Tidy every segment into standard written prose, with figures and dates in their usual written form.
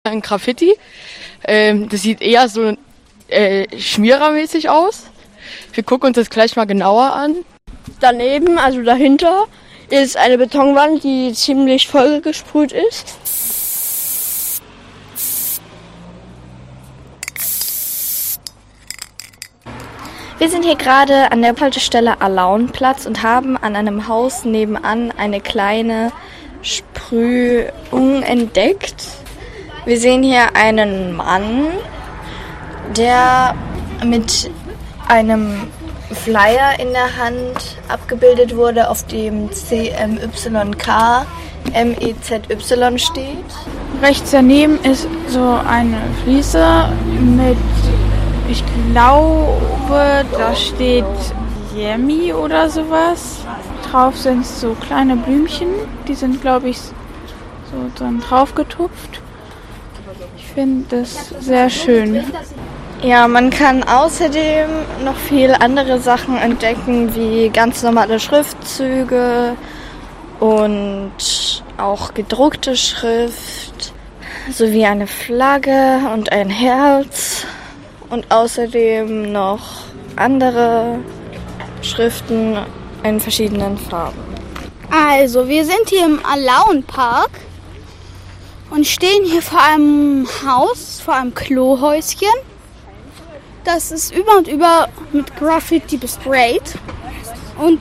Ein Graffiti. Das sieht eher so schmierermäßig aus. Wir gucken uns das gleich mal genauer an. Daneben, also dahinter, ist eine Betonwand, die ziemlich vollgesprüht ist. Wir sind hier gerade an der Haltestelle Alaunplatz und haben an einem Haus nebenan eine kleine Sprühung entdeckt. Wir sehen hier einen Mann, der mit einem Flyer in der Hand abgebildet wurde, auf dem CMYK MEZY steht. Rechts daneben ist so eine Fliese mit, ich glaube, da steht Yummy oder sowas. Drauf sind so kleine Blümchen, die sind, glaube ich, so dran drauf getupft. Ich finde das sehr schön. Ja, man kann außerdem noch viel andere Sachen entdecken, wie ganz normale Schriftzüge und auch gedruckte Schrift, sowie eine Flagge und ein Herz und außerdem noch andere Schriften in verschiedenen Farben. Also, wir sind hier im Alaunpark und stehen hier vor einem Haus, vor einem Klohäuschen. Das ist über und über mit Graffiti besprayt. Und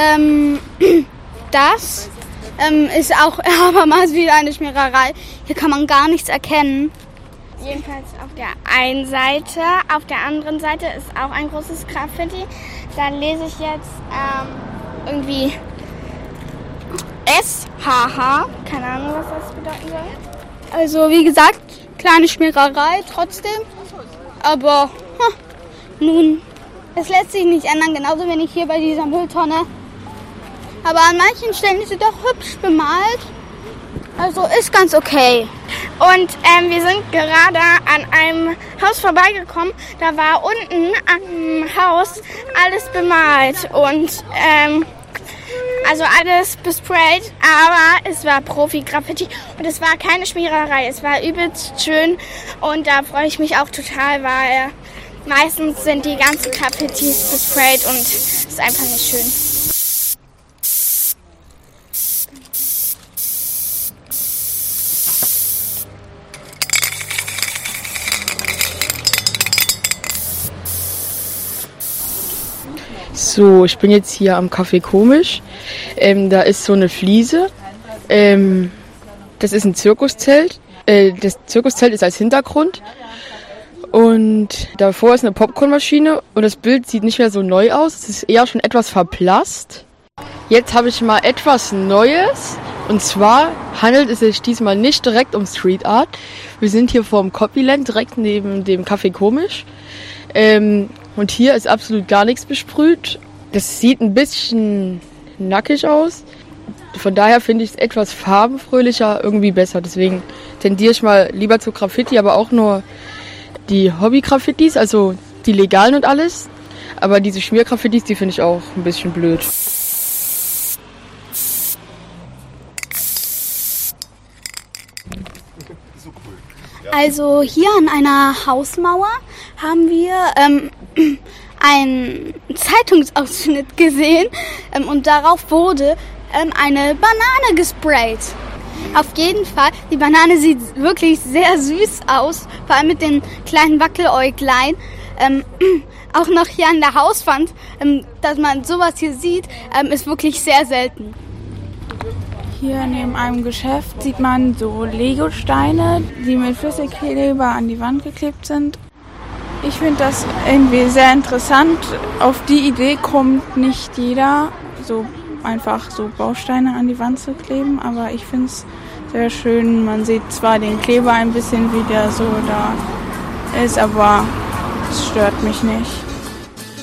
das ist auch abermals wieder eine Schmiererei. Hier kann man gar nichts erkennen. Jedenfalls auf der einen Seite. Auf der anderen Seite ist auch ein großes Graffiti. Da lese ich jetzt irgendwie SHH. Keine Ahnung, was das bedeuten soll. Also wie gesagt, kleine Schmiererei trotzdem. Aber nun, es lässt sich nicht ändern. Genauso wenig hier bei dieser Mülltonne. Aber an manchen Stellen ist sie doch hübsch bemalt. Also ist ganz okay. Und wir sind gerade an einem Haus vorbeigekommen. Da war unten am Haus alles bemalt und also alles besprayt, aber es war Profi-Graffiti und es war keine Schmiererei. Es war übelst schön und da freue ich mich auch total, weil meistens sind die ganzen Graffitis besprayt und es ist einfach nicht schön. So, ich bin jetzt hier am Café Komisch. Da ist so eine Fliese. Das ist ein Zirkuszelt. Das Zirkuszelt ist als Hintergrund. Und davor ist eine Popcornmaschine. Und das Bild sieht nicht mehr so neu aus. Es ist eher schon etwas verblasst. Jetzt habe ich mal etwas Neues. Und zwar handelt es sich diesmal nicht direkt um Street Art. Wir sind hier vorm Copyland, direkt neben dem Café Komisch. Und hier ist absolut gar nichts besprüht. Das sieht ein bisschen nackig aus. Von daher finde ich es etwas farbenfröhlicher irgendwie besser. Deswegen tendiere ich mal lieber zu Graffiti, aber auch nur die Hobby-Graffitis, also die legalen und alles. Aber diese Schmiergraffitis, die finde ich auch ein bisschen blöd. Also hier an einer Hausmauer haben wir einen Zeitungsausschnitt gesehen und darauf wurde eine Banane gesprayt. Auf jeden Fall, die Banane sieht wirklich sehr süß aus, vor allem mit den kleinen Wackeläuglein. Auch noch hier an der Hauswand, dass man sowas hier sieht, ist wirklich sehr selten. Hier neben einem Geschäft sieht man so Lego-Steine, die mit Flüssigkleber an die Wand geklebt sind. Ich finde das irgendwie sehr interessant. Auf die Idee kommt nicht jeder, so einfach so Bausteine an die Wand zu kleben, aber ich finde es sehr schön. Man sieht zwar den Kleber ein bisschen, wie der so da ist, aber es stört mich nicht.